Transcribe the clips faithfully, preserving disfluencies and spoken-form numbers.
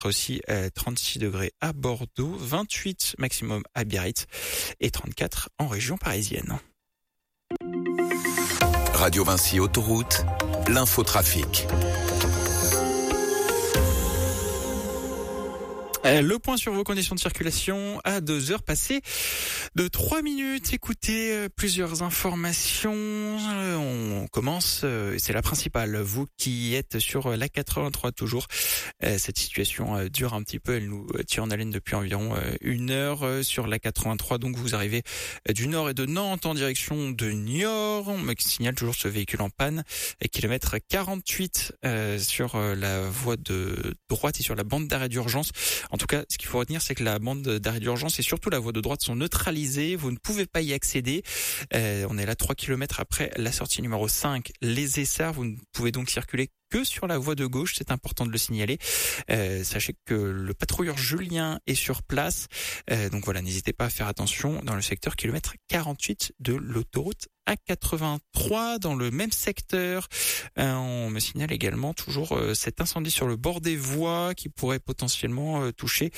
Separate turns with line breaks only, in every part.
aussi euh, trente-six degrés à Bordeaux, vingt-huit maximum à Biarritz et trente-quatre en région parisienne.
Radio Vinci Autoroute, l'infotrafic.
Le point sur vos conditions de circulation à deux heures passées de trois minutes. Écoutez, plusieurs informations. On commence, c'est la principale. Vous qui êtes sur la quatre-vingt-trois toujours, cette situation dure un petit peu. Elle nous tient en haleine depuis environ une heure sur la quatre-vingt-trois. Donc vous arrivez du nord et de Nantes en direction de Niort. On me signale toujours ce véhicule en panne. Kilomètre quarante-huit sur la voie de droite et sur la bande d'arrêt d'urgence. En tout cas, ce qu'il faut retenir, c'est que la bande d'arrêt d'urgence et surtout la voie de droite sont neutralisées. Vous ne pouvez pas y accéder. Euh, on est là trois kilomètres après la sortie numéro cinq, les Essarts. Vous ne pouvez donc circuler que sur la voie de gauche, c'est important de le signaler. Euh, sachez que le patrouilleur Julien est sur place. Euh, donc voilà, n'hésitez pas à faire attention dans le secteur kilomètre quarante-huit de l'autoroute A quatre-vingt-trois. Dans le même secteur, euh, on me signale également toujours euh, cet incendie sur le bord des voies qui pourrait potentiellement euh, toucher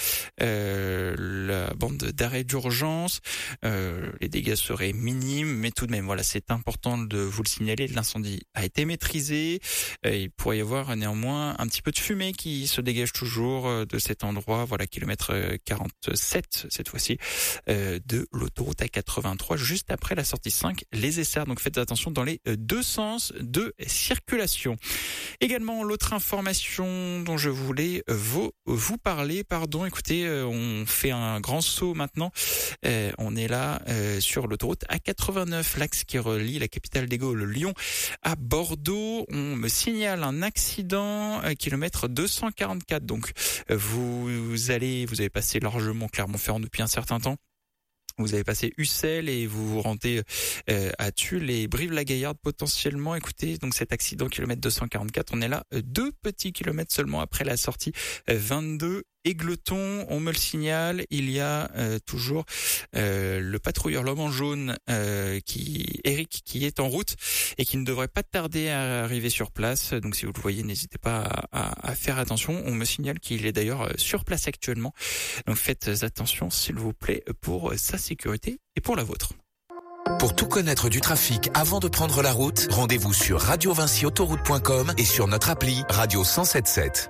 euh, la bande d'arrêt d'urgence. Euh, les dégâts seraient minimes, mais tout de même, voilà, c'est important de vous le signaler. L'incendie a été maîtrisé. Euh, il pourrait y avoir néanmoins un petit peu de fumée qui se dégage toujours de cet endroit. Voilà, kilomètre quarante-sept cette fois-ci euh, de l'autoroute A quatre-vingt-trois, juste après la sortie cinq, les Essarts. Donc faites attention dans les deux sens de circulation. Également, l'autre information dont je voulais vous, vous parler, pardon, écoutez, on fait un grand saut maintenant. Euh, on est là euh, sur l'autoroute A quatre-vingt-neuf, l'axe qui relie la capitale des Gaules, Lyon, à Bordeaux. On me signale un accident à kilomètre deux cent quarante-quatre. Donc vous, vous allez, vous avez passé largement Clermont-Ferrand depuis un certain temps. Vous avez passé Ussel et vous vous rendez euh, à Tulle et Brive-la-Gaillarde potentiellement. Écoutez, donc cet accident kilomètre deux cent quarante-quatre, on est là deux petits kilomètres seulement après la sortie vingt-deux. Égletons, on me le signale, il y a euh, toujours euh, le patrouilleur l'homme en jaune, euh, qui Eric, qui est en route et qui ne devrait pas tarder à arriver sur place. Donc si vous le voyez, n'hésitez pas à, à, à faire attention. On me signale qu'il est d'ailleurs sur place actuellement. Donc faites attention, s'il vous plaît, pour sa sécurité et pour la vôtre.
Pour tout connaître du trafic avant de prendre la route, rendez-vous sur radio vinci autoroute point com et sur notre appli Radio cent sept sept.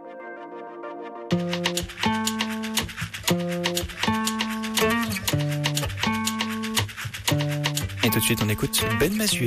Et tout de suite, on écoute Ben Mazué.